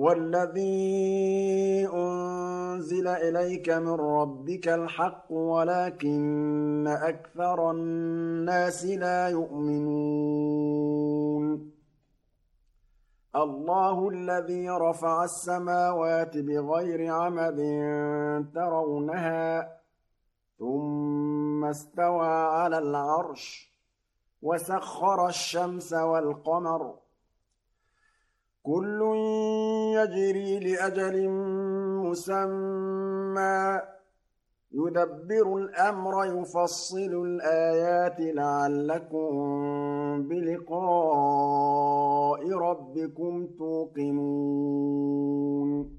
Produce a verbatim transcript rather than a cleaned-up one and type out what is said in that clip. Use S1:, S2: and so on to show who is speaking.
S1: وَالَّذِي أُنزِلَ إِلَيْكَ مِن رَّبِّكَ الْحَقُّ وَلَٰكِنَّ أَكْثَرَ النَّاسِ لَا يُؤْمِنُونَ اللَّهُ الَّذِي رَفَعَ السَّمَاوَاتِ بِغَيْرِ عَمَدٍ تَرَوْنَهَا ثُمَّ اسْتَوَىٰ عَلَى الْعَرْشِ وَسَخَّرَ الشَّمْسَ وَالْقَمَرَ كُلٌّ يَجْرِي لِأَجَلٍ مُّسَمًّى يُدَبِّرُ الْأَمْرَ يُفَصِّلُ الْآيَاتِ لَعَلَّكُم بِلِقَاءِ رَبِّكُمْ تُوقِنُونَ